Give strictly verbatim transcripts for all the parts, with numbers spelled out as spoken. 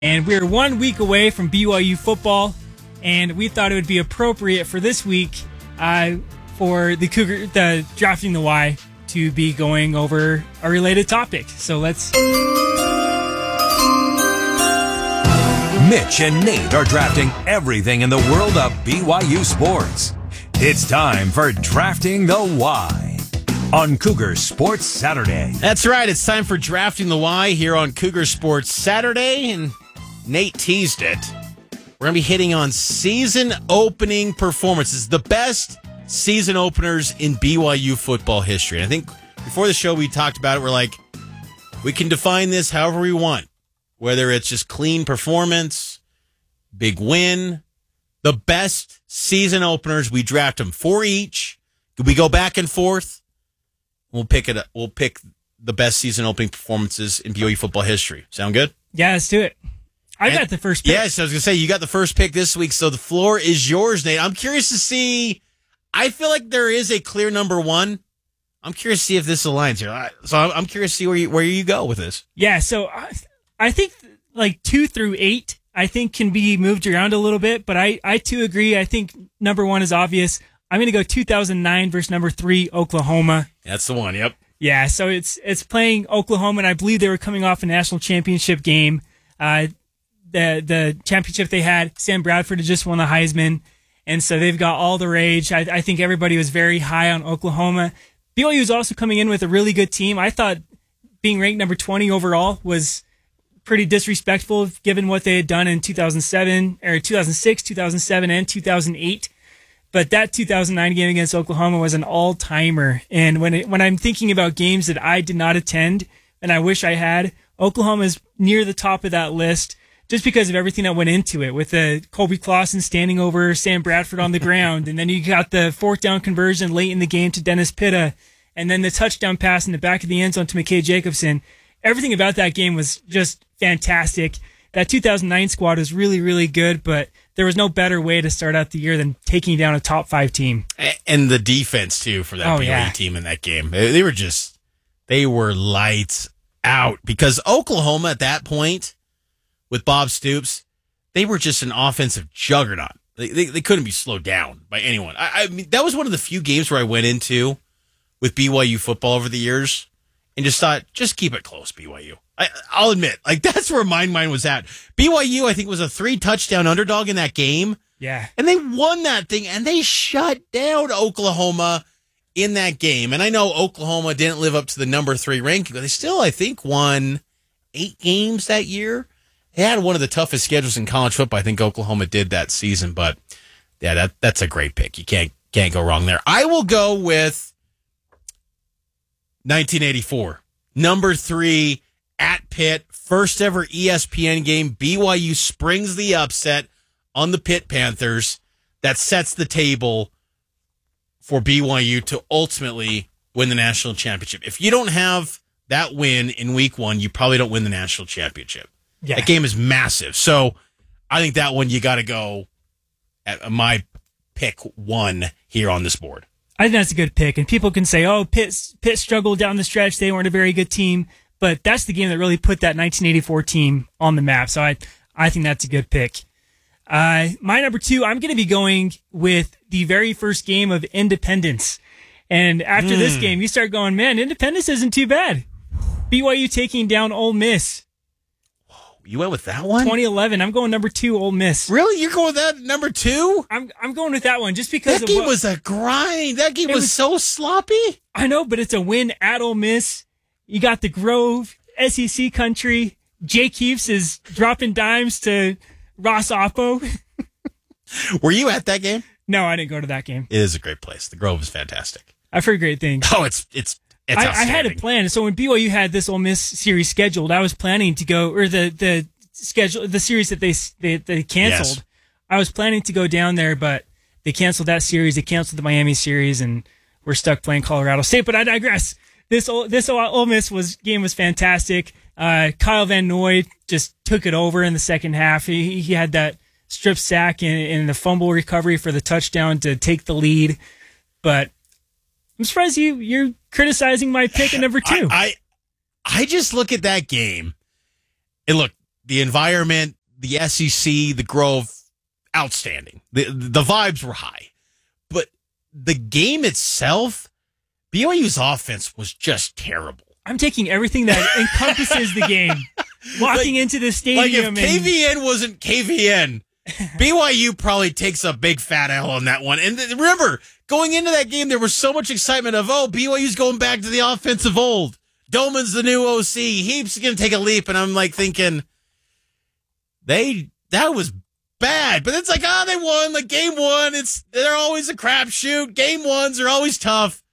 And we're one week away from B Y U football, and we thought it would be appropriate for this week uh, for the Cougar, the Drafting the Y, to be going over a related topic. So let's... Mitch and Nate are drafting everything in the world of B Y U sports. It's time for Drafting the Y on Cougar Sports Saturday. That's right. It's time for Drafting the Y here on Cougar Sports Saturday, and Nate teased it. We're going to be hitting on season opening performances, the best season openers in B Y U football history. And I think before the show we talked about it. We're like, we can define this however we want, whether it's just clean performance, big win, the best season openers. We draft them four each. We go back and forth. We'll pick it. We'll pick the best season opening performances in B Y U football history. Sound good? Yeah, let's do it. I got the first pick. Yes, I was going to say, you got the first pick this week, so the floor is yours, Nate. I'm curious to see. I feel like there is a clear number one. I'm curious to see if this aligns here. So I'm curious to see where you, where you go with this. Yeah, so I, I think like two through eight, I think can be moved around a little bit, but I, I too agree. I think number one is obvious. I'm going to go two thousand nine versus number three, Oklahoma. That's the one, yep. Yeah, so it's it's playing Oklahoma, and I believe they were coming off a national championship game. Uh, the the championship they had, Sam Bradford had just won the Heisman, and so they've got all the rage. I, I think everybody was very high on Oklahoma. B Y U is also coming in with a really good team. I thought being ranked number twenty overall was pretty disrespectful given what they had done in two thousand seven, or two thousand six, two thousand seven, and two thousand eight. But that two thousand nine game against Oklahoma was an all-timer. And when it, when I'm thinking about games that I did not attend, and I wish I had, Oklahoma is near the top of that list just because of everything that went into it, with the Colby Clausen standing over Sam Bradford on the ground. And then you got the fourth down conversion late in the game to Dennis Pitta, and then the touchdown pass in the back of the end zone to McKay Jacobson. Everything about that game was just fantastic. That two thousand nine squad was really, really good, but there was no better way to start out the year than taking down a top five team. And the defense, too, for that oh, B Y U yeah. team in that game. They were just, they were lights out, because Oklahoma at that point, with Bob Stoops, they were just an offensive juggernaut. They, they, they couldn't be slowed down by anyone. I, I mean, that was one of the few games where I went into with B Y U football over the years and just thought, just keep it close, B Y U. I, I'll admit, like, that's where my mind was at. B Y U, I think, was a three-touchdown underdog in that game. Yeah. And they won that thing, and they shut down Oklahoma in that game. And I know Oklahoma didn't live up to the number three ranking, but they still, I think, won eight games that year. They had one of the toughest schedules in college football. I think Oklahoma did that season, but yeah, that that's a great pick. You can't can't go wrong there. I will go with nineteen eighty-four. Number three at Pitt, first ever E S P N game. B Y U springs the upset on the Pitt Panthers. That sets the table for B Y U to ultimately win the national championship. If you don't have that win in week one, you probably don't win the national championship. Yeah. That game is massive. So I think that one you got to go at my pick one here on this board. I think that's a good pick. And people can say, oh, Pitt, Pitt struggled down the stretch. They weren't a very good team. But that's the game that really put that nineteen eighty-four team on the map. So I, I think that's a good pick. Uh, my number two, I'm going to be going with the very first game of Independence. And after mm. this game, you start going, man, Independence isn't too bad. B Y U taking down Ole Miss. You went with that one? twenty eleven. I'm going number two, Ole Miss. Really? You're going with that number two? I'm I'm going with that one just because that of game what, was a grind. That game was, was so sloppy. I know, but it's a win at Ole Miss. You got the Grove, S E C country. Jake Heaps is dropping dimes to Ross Oppo. Were you at that game? No, I didn't go to that game. It is a great place. The Grove is fantastic. I've heard great things. Oh, it's it's it's I, I had a plan. So when B Y U had this Ole Miss series scheduled, I was planning to go, or the the schedule, the series that they they, they canceled. Yes. I was planning to go down there, but they canceled that series. They canceled the Miami series, and we're stuck playing Colorado State. But I digress. This this Ole Miss was game was fantastic. Uh, Kyle Van Noy just took it over in the second half. He he had that strip sack and, and the fumble recovery for the touchdown to take the lead. But I'm surprised you you're criticizing my pick at number two. I, I I just look at that game, and look, the environment, the S E C, the Grove, outstanding. The the vibes were high. But the game itself, B Y U's offense was just terrible. I'm taking everything that encompasses the game, walking like, into the stadium. Like if and... K V N wasn't K V N, B Y U probably takes a big fat L on that one. And th- remember, going into that game, there was so much excitement of, oh, B Y U's going back to the offense of old. Doman's the new O C. He's going to take a leap. And I'm like thinking, they that was bad. But it's like, oh, they won. Like game one, it's they're always a crapshoot. Game ones are always tough.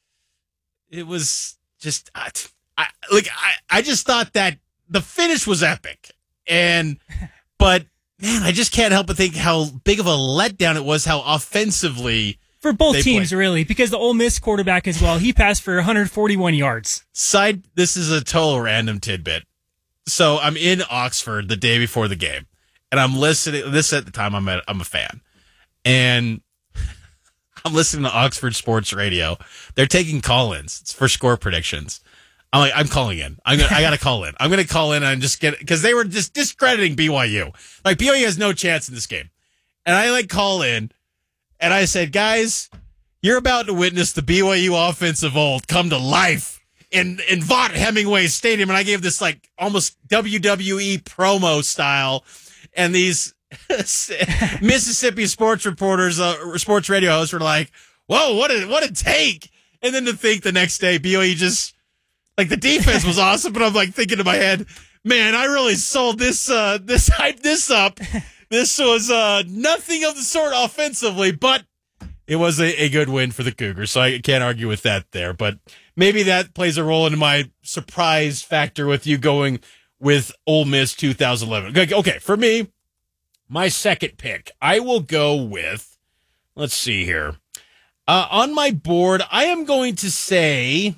It was just, I, I like I, I just thought that the finish was epic. And, but man, I just can't help but think how big of a letdown it was, how offensively. For both teams, played. really, because the Ole Miss quarterback as well, he passed for one hundred forty-one yards. Side, this is a total random tidbit. So I'm in Oxford the day before the game, and I'm listening. This at the time I'm a, I'm a fan, and I'm listening to Oxford Sports Radio. They're taking call-ins for score predictions. I'm like, I'm calling in. I'm gonna, I got to call in. I'm going to call in and just get because they were just discrediting B Y U. Like B Y U has no chance in this game, and I like call in. And I said, guys, you're about to witness the B Y U offense of old come to life in, in Vaught Hemingway Stadium. And I gave this like almost W W E promo style. And these Mississippi sports reporters, uh, sports radio hosts were like, whoa, what a, what a take. And then to think the next day, B Y U just, like the defense was awesome. But I'm like thinking in my head, man, I really sold this, uh, this, hyped this up. This was uh, nothing of the sort offensively, but it was a, a good win for the Cougars, so I can't argue with that there. But maybe that plays a role in my surprise factor with you going with Ole Miss two thousand eleven. Okay, for me, my second pick, I will go with, let's see here. Uh, on my board, I am going to say,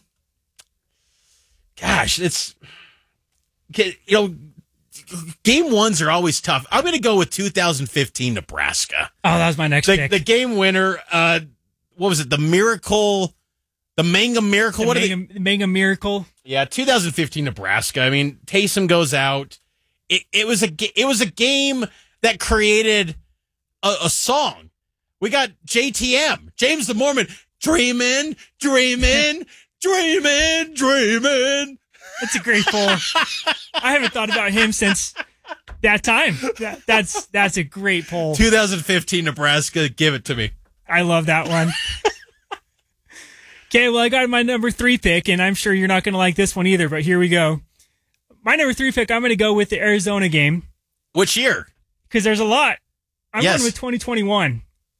gosh, it's, you know, game ones are always tough. I'm going to go with two thousand fifteen Nebraska. Oh, that was my next the, pick. The game winner, uh, what was it? The Miracle, the Manga Miracle? The what Mega, are they? Mega Miracle. Yeah, two thousand fifteen Nebraska. I mean, Taysom goes out. It, it was a it was a game that created a, a song. We got J T M, James the Mormon, dreaming, dreaming, dreaming, dreaming. That's a great poll. I haven't thought about him since that time. That, that's that's a great poll. two thousand fifteen Nebraska, give it to me. I love that one. Okay, well, I got my number three pick, and I'm sure you're not going to like this one either, but here we go. My number three pick, I'm going to go with the Arizona game. Which year? Because there's a lot. I'm yes. going with twenty twenty-one.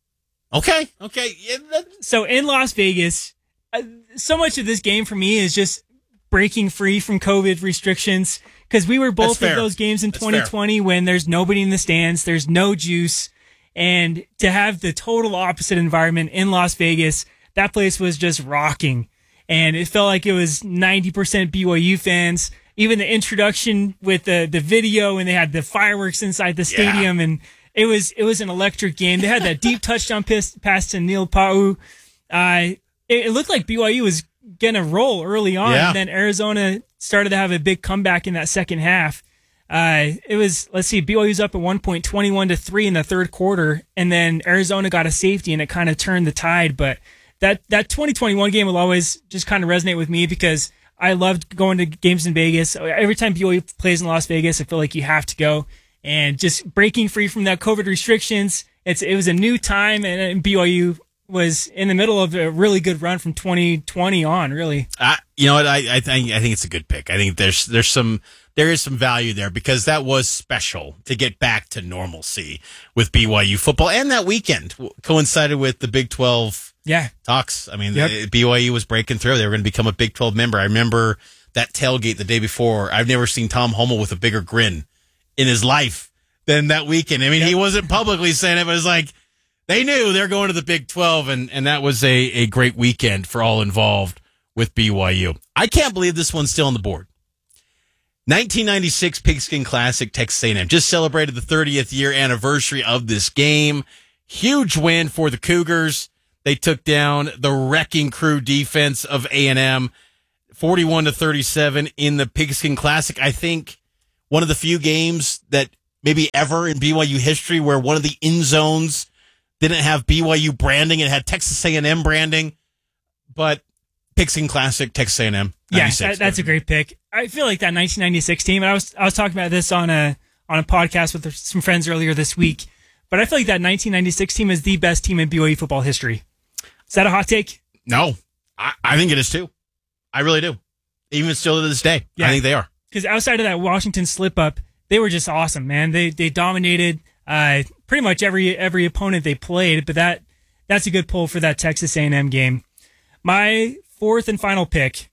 Okay, okay. Yeah, that... So in Las Vegas, uh, so much of this game for me is just breaking free from COVID restrictions, because we were both at those games in That's twenty twenty fair. When there's nobody in the stands, there's no juice, and to have the total opposite environment in Las Vegas, that place was just rocking, and it felt like it was ninety percent B Y U fans. Even the introduction with the the video, and they had the fireworks inside the stadium, yeah. and it was it was an electric game. They had that deep touchdown pass, pass to Neil Pau. Uh, it, it looked like B Y U was going to roll early on, yeah. and then Arizona started to have a big comeback in that second half. Uh, it was, let's see, B Y U's up at one point, twenty-one to three in the third quarter, and then Arizona got a safety, and it kind of turned the tide. But that, that twenty twenty-one game will always just kind of resonate with me, because I loved going to games in Vegas. Every time B Y U plays in Las Vegas, I feel like you have to go. And just breaking free from that COVID restrictions, it's it was a new time, and, and B Y U was in the middle of a really good run from twenty twenty on, really. Uh, you know what? I I think I think it's a good pick. I think there's there's some there is some value there, because that was special to get back to normalcy with B Y U football, and that weekend coincided with the Big twelve yeah. talks. I mean, yep. the, B Y U was breaking through. They were going to become a Big twelve member. I remember that tailgate the day before. I've never seen Tom Hummel with a bigger grin in his life than that weekend. I mean, yep. he wasn't publicly saying it, but it was like, they knew they're going to the Big twelve, and, and that was a, a great weekend for all involved with B Y U. I can't believe this one's still on the board. nineteen ninety-six Pigskin Classic, Texas A and M. Just celebrated the thirtieth year anniversary of this game. Huge win for the Cougars. They took down the wrecking crew defense of A and M, forty-one to thirty-seven in the Pigskin Classic. I think one of the few games that maybe ever in B Y U history where one of the end zones didn't have B Y U branding. It had Texas A and M branding. But Pigskin Classic, Texas A and M. Yeah, that, that's a great pick. I feel like that nineteen ninety-six team, and I was I was talking about this on a on a podcast with some friends earlier this week, but I feel like that nineteen ninety-six team is the best team in B Y U football history. Is that a hot take? No, I, I think it is too. I really do. Even still to this day, yeah. I think they are. Because outside of that Washington slip-up, they were just awesome, man. They they dominated uh, pretty much every every opponent they played, but that that's a good pull for that Texas A and M game. My fourth and final pick,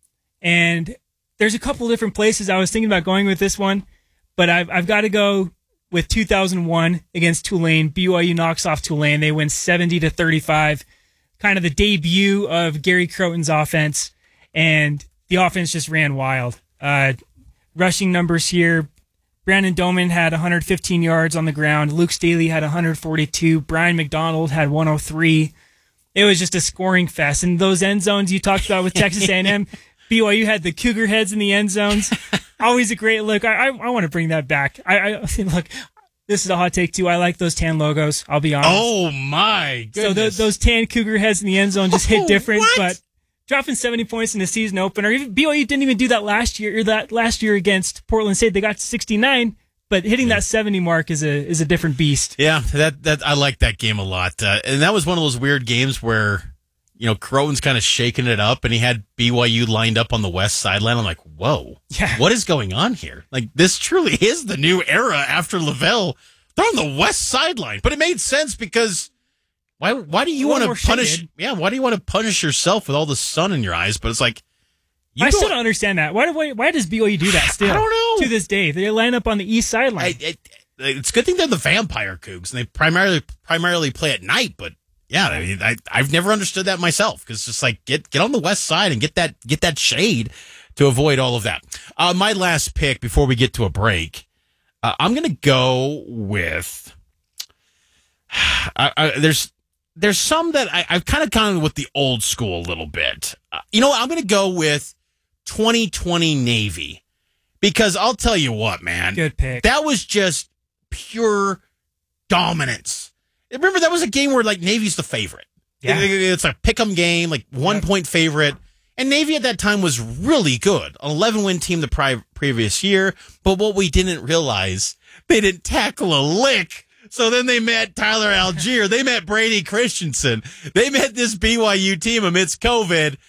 and there's a couple different places I was thinking about going with this one, but I've I've got to go with two thousand one against Tulane. B Y U knocks off Tulane. They win seventy to thirty-five. Kind of the debut of Gary Croton's offense, and the offense just ran wild. Uh, rushing numbers here: Brandon Doman had one hundred fifteen yards on the ground. Luke Staley had one hundred forty-two. Brian McDonald had one hundred three. It was just a scoring fest. And those end zones you talked about with Texas A and M, B Y U had the Cougar heads in the end zones. Always a great look. I I, I want to bring that back. I, I look. This is a hot take too. I like those tan logos. I'll be honest. Oh my goodness! So those, those tan Cougar heads in the end zone just hit oh, different. What? But dropping seventy points in the season opener, even B Y U didn't even do that last year. Or that last year against Portland State, they got to sixty-nine. But hitting that seventy mark is a is a different beast. Yeah, that that I like that game a lot, uh, and that was one of those weird games where, you know, Croton's kind of shaking it up, and he had B Y U lined up on the west sideline. I'm like, whoa, yeah. What is going on here? Like, this truly is the new era after Lavelle. They're on the west sideline, but it made sense because why? Why do you want to punish? Shaded. Yeah, why do you want to punish yourself with all the sun in your eyes? But it's like, you I still don't understand that. Why? Why? Why does B Y U do that still? I don't know. To this day, they line up on the east sideline. I, it, it's a good thing they're the vampire Cougs, and they primarily primarily play at night. But yeah, I mean, I I've never understood that myself because it's just like get get on the west side and get that get that shade to avoid all of that. Uh, my last pick before we get to a break. Uh, I'm going to go with, I, I, there's there's some that I, I've kind of gone with the old school a little bit. Uh, you know what? I'm going to go with twenty twenty Navy because I'll tell you what, man. Good pick. That was just pure dominance. Remember, that was a game where, like, Navy's the favorite. Yeah. It, it, it's a pick'em game, like one-point yep. favorite. And Navy at that time was really good. An eleven-win team the pri- previous year. But what we didn't realize, they didn't tackle a lick. So then they met Tyler Algier. They met Brady Christensen. They met this B Y U team amidst COVID.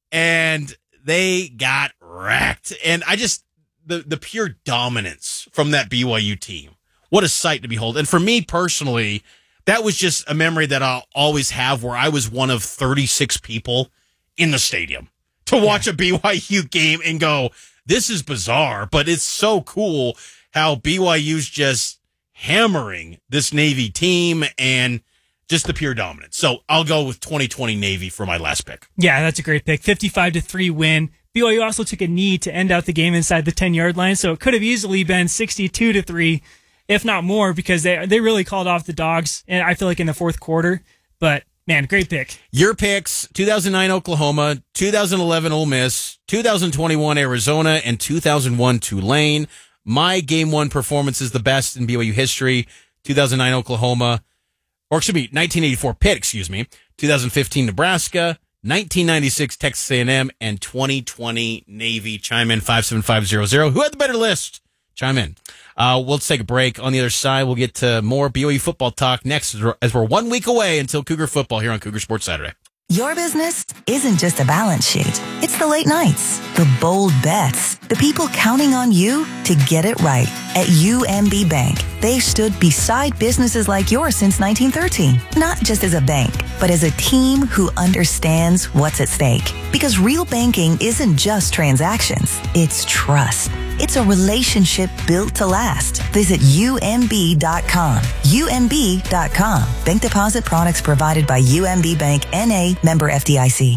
And they got wrecked. And I just, the, the pure dominance from that B Y U team. What a sight to behold. And for me personally, that was just a memory that I'll always have where I was one of thirty-six people in the stadium to watch yeah. a B Y U game and go, this is bizarre, but it's so cool how B Y U's just hammering this Navy team and just the pure dominance. So I'll go with twenty twenty Navy for my last pick. Yeah, that's a great pick. fifty-five to three win. B Y U also took a knee to end out the game inside the ten-yard line, so it could have easily been sixty-two to three, if not more, because they they really called off the Dogs, and I feel like in the fourth quarter. But man, great pick. Your picks: two thousand nine Oklahoma, two thousand eleven Ole Miss, two thousand twenty-one Arizona, and two thousand one Tulane. My game one performance is the best in B Y U history. two thousand nine Oklahoma, or excuse me, nineteen eighty-four Pitt, excuse me. two thousand fifteen Nebraska, nineteen ninety-six Texas A and M, and twenty twenty Navy. Chime in five seven five zero zero. Who had the better list? Chime in. Uh, we'll take a break. On the other side, we'll get to more B Y U football talk next as we're, as we're one week away until Cougar football here on Cougar Sports Saturday. Your business isn't just a balance sheet. It's the late nights, the bold bets, the people counting on you to get it right. At U M B Bank, they've stood beside businesses like yours since nineteen thirteen. Not just as a bank, but as a team who understands what's at stake. Because real banking isn't just transactions, it's trust. It's a relationship built to last. Visit U M B dot com. U M B dot com. Bank deposit products provided by U M B Bank N A, member F D I C.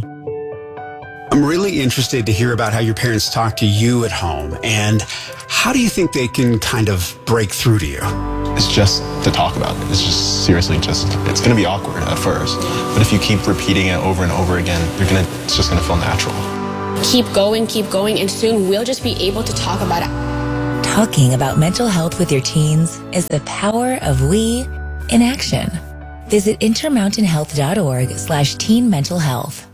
I'm really interested to hear about how your parents talk to you at home, and how do you think they can kind of break through to you? It's just to talk about it. It's just seriously just, it's going to be awkward at first. But if you keep repeating it over and over again, you're gonna, it's just going to feel natural. Keep going, keep going, and soon we'll just be able to talk about it. Talking about mental health with your teens is the power of we in action. Visit intermountainhealth.org slash teen mental health.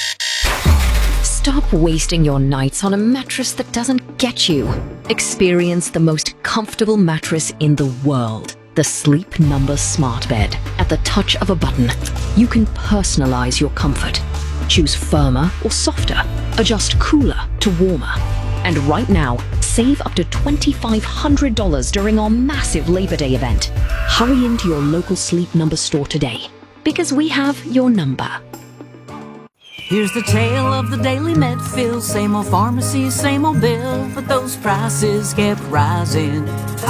Stop wasting your nights on a mattress that doesn't get you. Experience the most comfortable mattress in the world. The Sleep Number Smart Bed. At the touch of a button, you can personalize your comfort. Choose firmer or softer. Adjust cooler to warmer. And right now, save up to twenty-five hundred dollars during our massive Labor Day event. Hurry into your local Sleep Number store today, because we have your number. Here's the tale of the daily Medfield. Same old pharmacy, same old bill, but those prices kept rising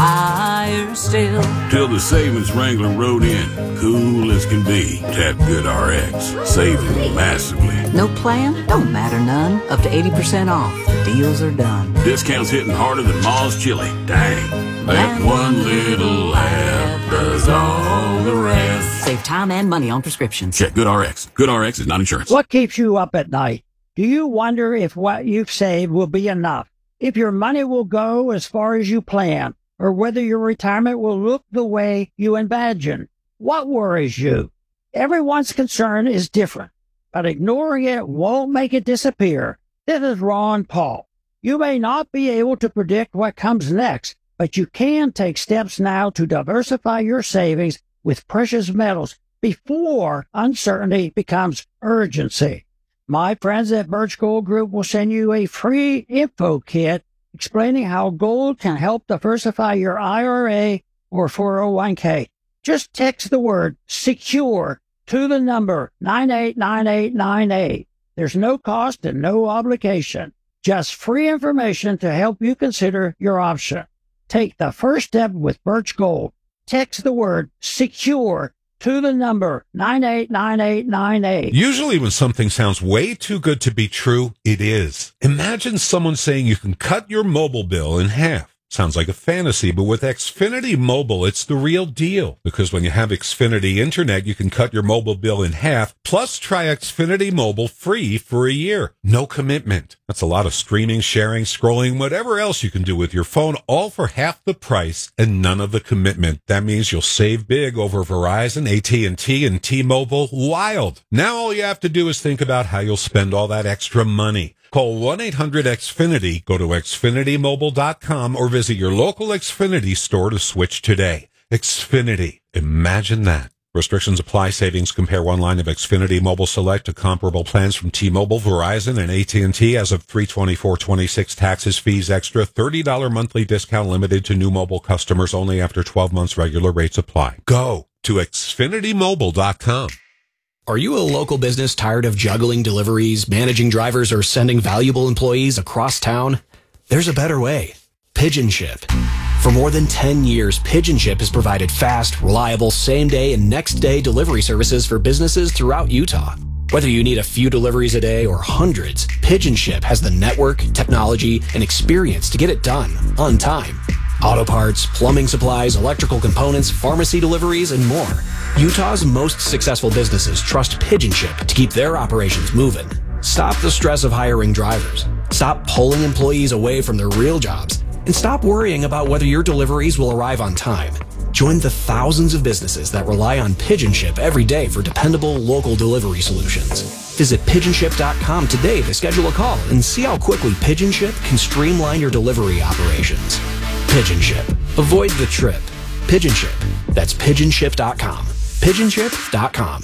higher still. Till the savings Wrangler rode in, cool as can be. Tap Good R X, saving massively. No plan? Don't matter none. Up to eighty percent off. The deals are done. Discounts hitting harder than Ma's chili. Dang. That one little app does all the rest. Save time and money on prescriptions. Check Good R X. Good R X is not insurance. What keeps you up at night? Do you wonder if what you've saved will be enough? If your money will go as far as you plan? Or whether your retirement will look the way you imagine? What worries you? Everyone's concern is different, but ignoring it won't make it disappear. This is Ron Paul. You may not be able to predict what comes next, but you can take steps now to diversify your savings with precious metals before uncertainty becomes urgency. My friends at Birch Gold Group will send you a free info kit explaining how gold can help diversify your I R A or four oh one k. Just text the word SECURE to the number nine eight nine eight nine eight. There's no cost and no obligation. Just free information to help you consider your option. Take the first step with Birch Gold. Text the word SECURE to the number nine eight nine eight nine eight. Usually when something sounds way too good to be true, it is. Imagine someone saying you can cut your mobile bill in half. Sounds like a fantasy, but with Xfinity Mobile, it's the real deal. Because when you have Xfinity Internet, you can cut your mobile bill in half, plus try Xfinity Mobile free for a year. No commitment. That's a lot of streaming, sharing, scrolling, whatever else you can do with your phone, all for half the price and none of the commitment. That means you'll save big over Verizon, A T and T, and T-Mobile. Wild. Now all you have to do is think about how you'll spend all that extra money. Call one eight hundred X Finity, go to Xfinity Mobile dot com, or visit your local Xfinity store to switch today. Xfinity. Imagine that. Restrictions apply. Savings compare one line of Xfinity Mobile Select to comparable plans from T-Mobile, Verizon, and A T and T as of three twenty-four twenty-six. Taxes, fees, extra. thirty dollars monthly discount limited to new mobile customers only after twelve months. Regular rates apply. Go to Xfinity Mobile dot com. Are you a local business tired of juggling deliveries, managing drivers, or sending valuable employees across town? There's a better way. Pigeon Ship. For more than ten years, Pigeon Ship has provided fast, reliable, same-day and next-day delivery services for businesses throughout Utah. Whether you need a few deliveries a day or hundreds, Pigeon Ship has the network, technology, and experience to get it done on time. Auto parts, plumbing supplies, electrical components, pharmacy deliveries, and more. Utah's most successful businesses trust Pigeon Ship to keep their operations moving. Stop the stress of hiring drivers. Stop pulling employees away from their real jobs. And stop worrying about whether your deliveries will arrive on time. Join the thousands of businesses that rely on Pigeon Ship every day for dependable local delivery solutions. Visit pigeon ship dot com today to schedule a call and see how quickly Pigeon Ship can streamline your delivery operations. Pigeon Ship. Avoid the trip. Pigeon Ship. That's pigeon ship dot com. pigeon ship dot com.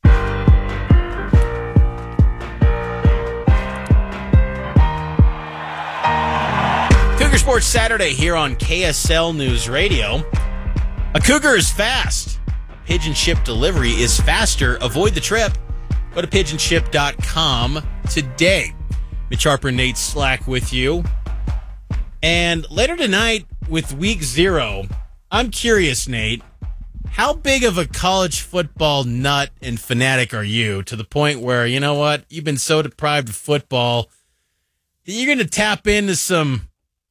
Cougar Sports Saturday here on K S L News Radio. A Cougar is fast. Pigeon Ship delivery is faster. Avoid the trip. Go to pigeon ship dot com today. Mitch Harper, Nate Slack with you. And later tonight with week zero, I'm curious, Nate, how big of a college football nut and fanatic are you to the point where, you know what, you've been so deprived of football that you're going to tap into some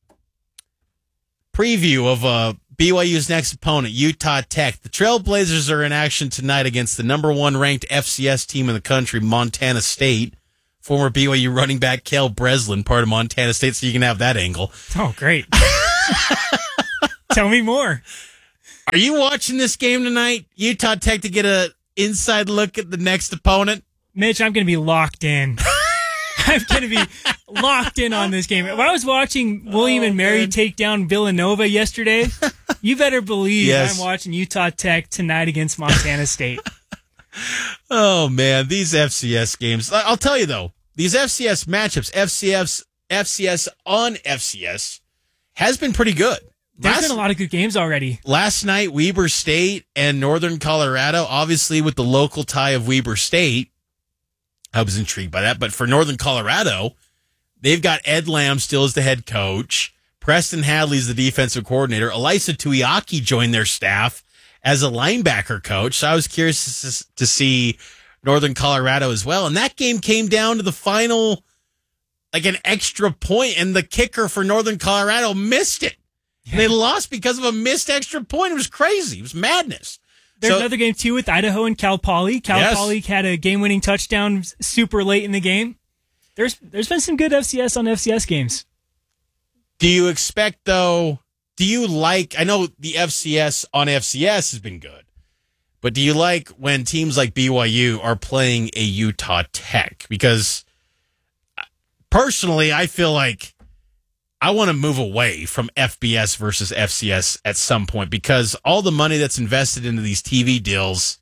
preview of uh, B Y U's next opponent, Utah Tech. The Trailblazers are in action tonight against the number one ranked F C S team in the country, Montana State. Former B Y U running back Cale Breslin, part of Montana State, so you can have that angle. Oh, great. Tell me more. Are you watching this game tonight? Utah Tech to get a inside look at the next opponent? Mitch, I'm going to be locked in. I'm going to be locked in on this game. If I was watching William oh, and Mary man. take down Villanova yesterday, you better believe yes. I'm watching Utah Tech tonight against Montana State. Oh, man, these F C S games. I'll tell you, though, these F C S matchups, F C S, F C S on F C S, has been pretty good. There's last, been a lot of good games already. Last night, Weber State and Northern Colorado, obviously with the local tie of Weber State, I was intrigued by that. But for Northern Colorado, they've got Ed Lamb still as the head coach. Preston Hadley's the defensive coordinator. Elisa Tuiaki joined their staff as a linebacker coach. So I was curious to see Northern Colorado as well. And that game came down to the final, like an extra point, and the kicker for Northern Colorado missed it. Yeah. They lost because of a missed extra point. It was crazy. It was madness. There's so, another game, too, with Idaho and Cal Poly. Cal yes. Poly had a game-winning touchdown super late in the game. There's There's been some good F C S on F C S games. Do you expect, though, do you like, I know the F C S on F C S has been good, but do you like when teams like B Y U are playing a Utah Tech? Because personally, I feel like I want to move away from F B S versus F C S at some point, because all the money that's invested into these T V deals,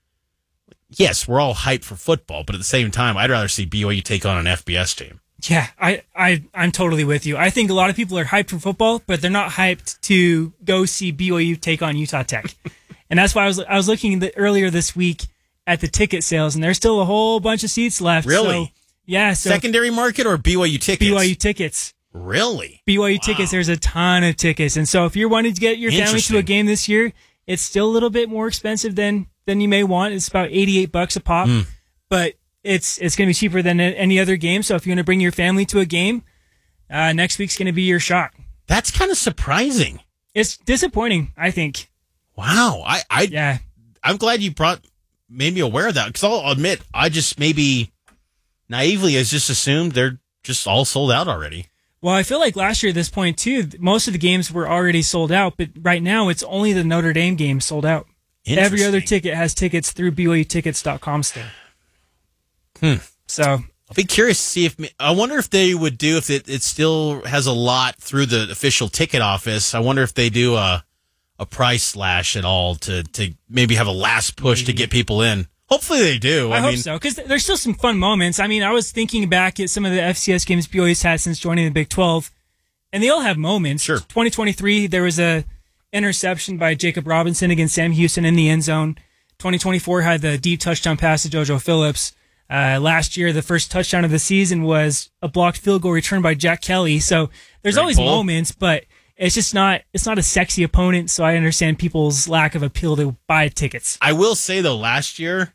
yes, we're all hyped for football, but at the same time, I'd rather see B Y U take on an F B S team. Yeah, I, I, I'm totally with you. I think a lot of people are hyped for football, but they're not hyped to go see B Y U take on Utah Tech. And that's why I was I was looking the, earlier this week at the ticket sales, and there's still a whole bunch of seats left. Really? So, yeah. So secondary market or B Y U tickets? B Y U tickets. Really? B Y U wow. tickets, there's a ton of tickets. And so if you're wanting to get your family to a game this year, it's still a little bit more expensive than than you may want. It's about eighty-eight bucks a pop, mm. but it's it's going to be cheaper than any other game. So if you're going to bring your family to a game, uh, next week's going to be your shot. That's kind of surprising. It's disappointing, I think. Wow. I, I yeah. I'm glad you brought made me aware of that, because I'll admit I just maybe naively has just assumed they're just all sold out already. Well, I feel like last year at this point, too, most of the games were already sold out, but right now it's only the Notre Dame game sold out. Every other ticket has tickets through B Y U tickets dot com still. Hmm. So I'll be curious to see if, I wonder if they would do, if it, it still has a lot through the official ticket office. I wonder if they do a, a price slash at all to, to maybe have a last push maybe. to get people in. Hopefully they do. I, I hope mean, so, because there's still some fun moments. I mean, I was thinking back at some of the F C S games B Y U's had since joining the Big twelve, and they all have moments. Sure. twenty twenty-three, there was a interception by Jacob Robinson against Sam Houston in the end zone. twenty twenty-four had the deep touchdown pass to JoJo Phillips. Uh, last year, the first touchdown of the season was a blocked field goal return by Jack Kelly. So there's Great always pull. moments, but it's just not, it's not a sexy opponent. So I understand people's lack of appeal to buy tickets. I will say though, last year,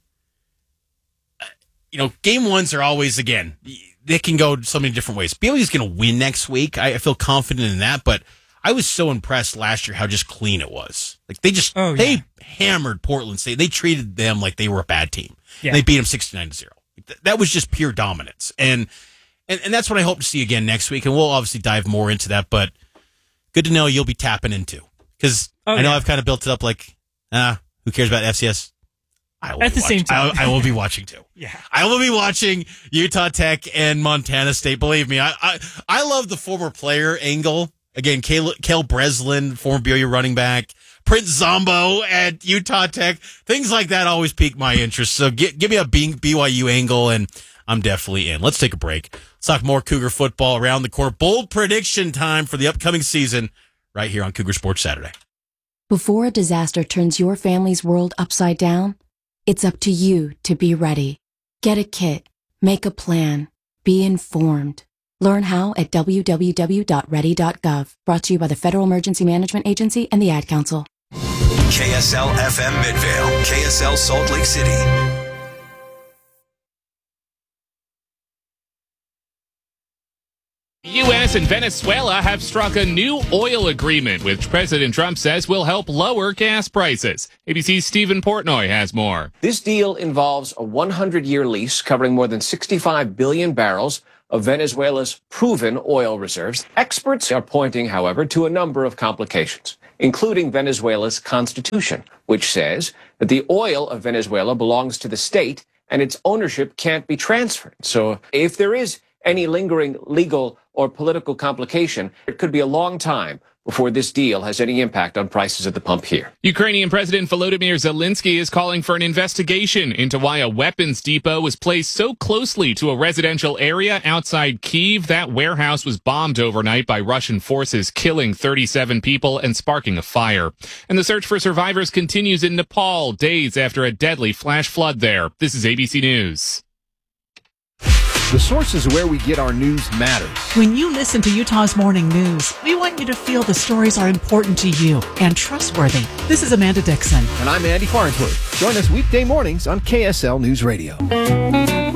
you know, game ones are always, again, they can go so many different ways. B Y U's going to win next week. I feel confident in that, but I was so impressed last year how just clean it was. Like they just, oh, yeah. they hammered Portland State. They treated them like they were a bad team. Yeah. They beat them sixty-nine to zero. That was just pure dominance. And, and, and that's what I hope to see again next week. And we'll obviously dive more into that, but good to know you'll be tapping into. Because oh, I know yeah. I've kind of built it up like, ah, who cares about F C S? I will At the watching. same time. I, I will be watching too. Yeah. I will be watching Utah Tech and Montana State. Believe me, I I, I love the former player angle. Again, Kale, Kale Breslin, former B Y U running back, Prince Zombo at Utah Tech. Things like that always pique my interest. So get, give me a B Y U angle, and I'm definitely in. Let's take a break. Let's talk more Cougar football around the corner. Bold prediction time for the upcoming season right here on Cougar Sports Saturday. Before a disaster turns your family's world upside down, it's up to you to be ready. Get a kit, make a plan, be informed. Learn how at w w w dot ready dot gov. Brought to you by the Federal Emergency Management Agency and the Ad Council. K S L F M Midvale, K S L Salt Lake City. U S and Venezuela have struck a new oil agreement, which President Trump says will help lower gas prices. A B C's Stephen Portnoy has more. This deal involves a one hundred year lease covering more than sixty-five billion barrels of Venezuela's proven oil reserves. Experts are pointing, however, to a number of complications, including Venezuela's constitution, which says that the oil of Venezuela belongs to the state and its ownership can't be transferred. So if there is any lingering legal or political complication, it could be a long time before this deal has any impact on prices at the pump here. Ukrainian President Volodymyr Zelensky is calling for an investigation into why a weapons depot was placed so closely to a residential area outside Kyiv. That warehouse was bombed overnight by Russian forces, killing thirty-seven people and sparking a fire. And the search for survivors continues in Nepal, days after a deadly flash flood there. This is A B C News. The sources where we get our news matters. When you listen to Utah's Morning News, we want you to feel the stories are important to you and trustworthy. This is Amanda Dixon. And I'm Andy Farnsworth. Join us weekday mornings on K S L News Radio.